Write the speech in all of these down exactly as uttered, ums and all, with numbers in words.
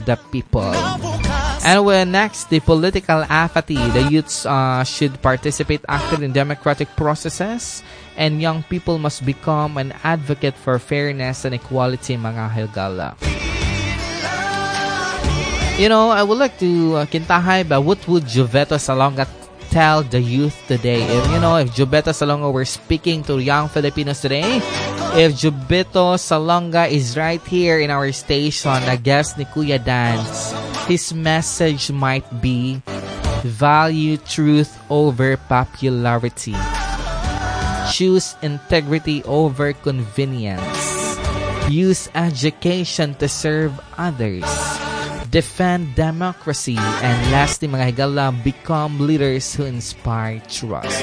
the people. And when next, the political apathy. The youths uh, should participate actively in democratic processes, and young people must become an advocate for fairness and equality, mga higala. You know, I would like to uh, kintahay ba what would Joveto Salonga tell the youth today? If you know, if Joveto Salonga were speaking to young Filipinos today, if Joveto Salonga is right here in our station, a guest ni Kuya Dan, his message might be value truth over popularity, choose integrity over convenience, use education to serve others, defend democracy, and lastly, mga higala, become leaders who inspire trust.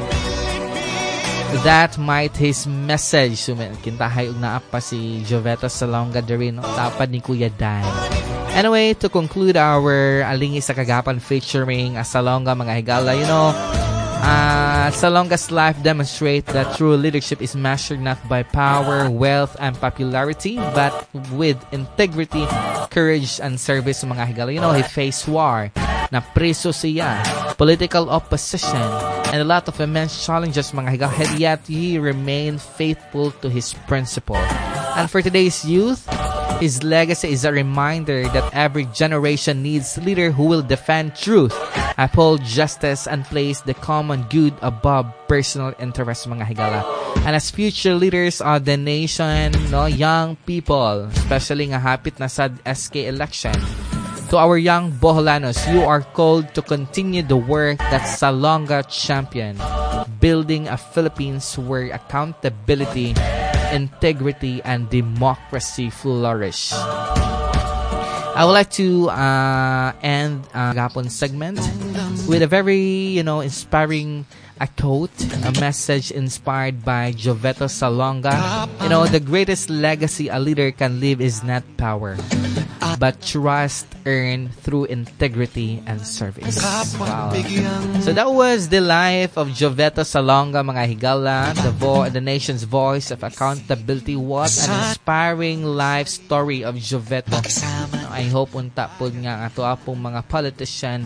That might his message. So, kintahay ug naa pa si Joveto Salonga Darin tapad ni Kuya Dan. Anyway, to conclude our Alingi sa Kagapan featuring uh, Salonga, mga higala, you know, uh, Salonga's life demonstrates that true leadership is measured not by power, wealth, and popularity, but with integrity, courage, and service, mga higala. You know, he faced war, napreso siya, political opposition, and a lot of immense challenges, mga higala, yet he remained faithful to his principle. And for today's youth, his legacy is a reminder that every generation needs a leader who will defend truth, uphold justice, and place the common good above personal interests, mga higala. And as future leaders of the nation, no, young people, especially nga hapit na sa S K election, to our young Boholanos, you are called to continue the work that Salonga championed, building a Philippines where accountability, integrity, and democracy flourish. I would like to uh, end uh, Gapon segment with a very, you know, inspiring a quote, a message inspired by Joveto Salonga. You know, the greatest legacy a leader can leave is not power, but trust earned through integrity and service. Wow. So that was the life of Joveto Salonga, mga higala, the, vo- the nation's voice of accountability. What an inspiring life story of Joveto. I hope unta po nga ato apong mga politician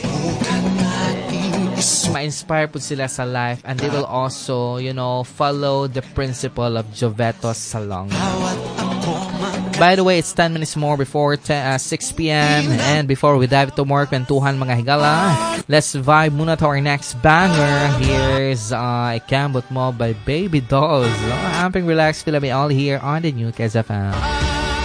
ma-inspire po sila sa life, and they will also, you know, follow the principle of Joveto Salonga. By the way, it's ten minutes more before ten, uh, six p.m. And before we dive to more kwentuhan, mga higala, let's vibe muna to our next banger. Here's uh, Ikambot Mo by Baby Dolls. Amping relax, feel me all here on the new K S F M.